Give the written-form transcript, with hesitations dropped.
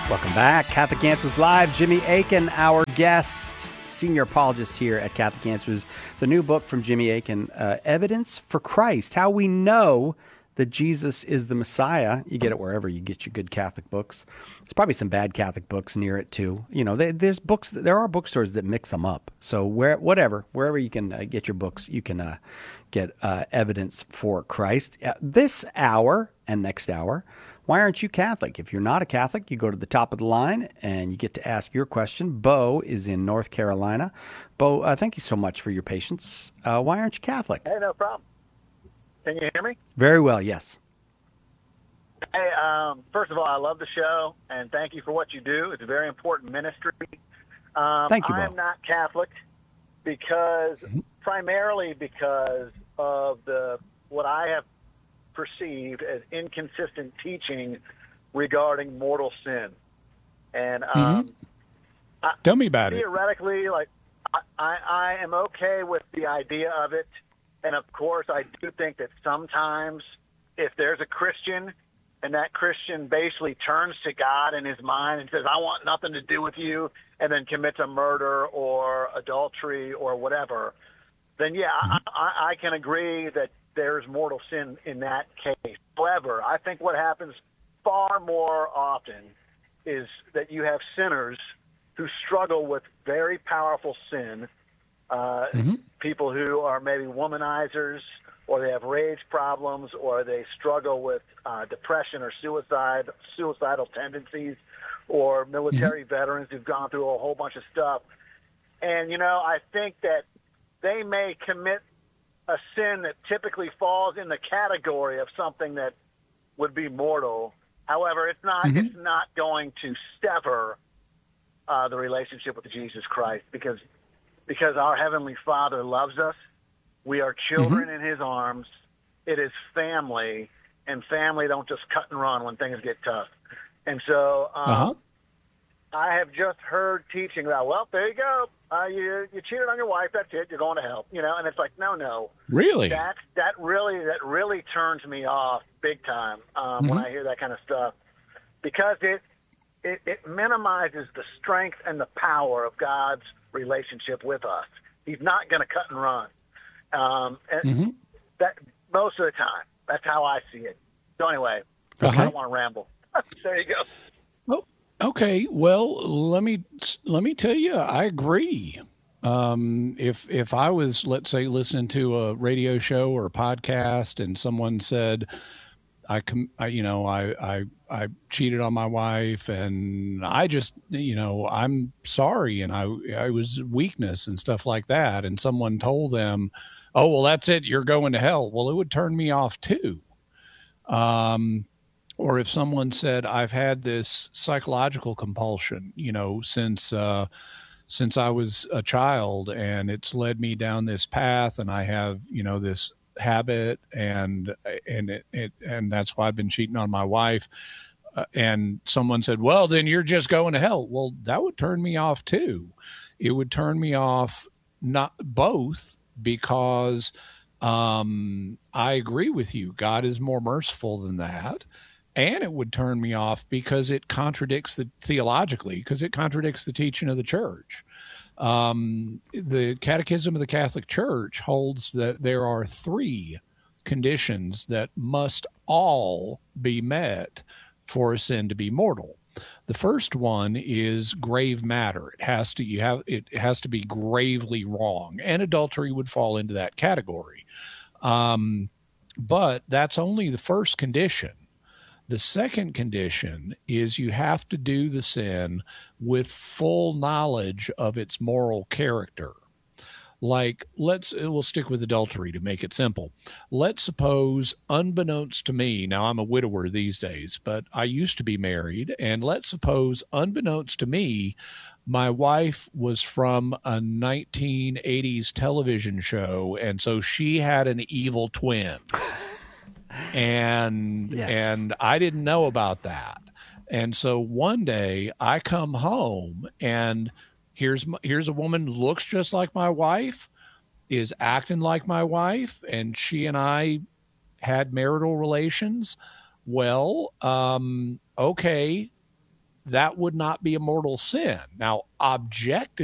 Welcome back. Catholic Answers Live. Jimmy Akin, our guest, senior apologist here at Catholic Answers. The new book from Jimmy Akin, Evidence for Christ, How We Know That Jesus is the Messiah. You get it wherever you get your good Catholic books. There's probably some bad Catholic books near it too. You know, there are bookstores that mix them up. So wherever you can get your books, you can get Evidence for Christ. This hour and next hour, why aren't you Catholic? If you're not a Catholic, you go to the top of the line and you get to ask your question. Bo is in North Carolina. Bo, thank you so much for your patience. Why aren't you Catholic? Hey, no problem. Can you hear me? Very well, yes. Hey, first of all, I love the show, and thank you for what you do. It's a very important ministry. Thank you, Bo. I'm not Catholic primarily because of what I have perceived as inconsistent teaching regarding mortal sin. And tell me about it. Theoretically, I am okay with the idea of it. And, of course, I do think that sometimes if there's a Christian and that Christian basically turns to God in his mind and says, I want nothing to do with you, and then commits a murder or adultery or whatever, then, yeah, I can agree that there's mortal sin in that case. However, I think what happens far more often is that you have sinners who struggle with very powerful sin, people who are maybe womanizers, or they have rage problems, or they struggle with depression or suicidal tendencies, or military veterans who've gone through a whole bunch of stuff. And, I think that they may commit a sin that typically falls in the category of something that would be mortal. However, it's not going to sever the relationship with Jesus Christ, because our Heavenly Father loves us. We are children in His arms. It is family, and family don't just cut and run when things get tough. And so I have just heard teaching about, well, there you go. You cheated on your wife. That's it. You're going to hell. And it's like, no. Really? That really turns me off big time when I hear that kind of stuff, because it minimizes the strength and the power of God's relationship with us. He's not going to cut and run. And that most of the time, that's how I see it. So anyway, I don't want to ramble. There you go. Oh, okay. Well, let me tell you, I agree. If I was, let's say, listening to a radio show or a podcast and someone said, I cheated on my wife and I just, I'm sorry. And I was weakness and stuff like that. And someone told them, oh, well, that's it. You're going to hell. Well, it would turn me off too. Or if someone said, I've had this psychological compulsion, since I was a child, and it's led me down this path, and I have, this habit, and that's why I've been cheating on my wife. And someone said, well, then you're just going to hell. Well, that would turn me off too. It would turn me off, not both, because I agree with you. God is more merciful than that. And it would turn me off because it contradicts theologically, because it contradicts the teaching of the church. The Catechism of the Catholic Church holds that there are 3 conditions that must all be met for a sin to be mortal. The first one is grave matter. It has to be gravely wrong, and adultery would fall into that category. But that's only the first condition. The second condition is you have to do the sin with full knowledge of its moral character. Like, we'll stick with adultery to make it simple. Let's suppose, unbeknownst to me, now I'm a widower these days, but I used to be married, and let's suppose, unbeknownst to me, my wife was from a 1980s television show, and so she had an evil twin. And I didn't know about that. And so one day I come home and here's a woman woman looks just like my wife, is acting like my wife, and she and I had marital relations. Well, okay, that would not be a mortal sin. Now, objectively,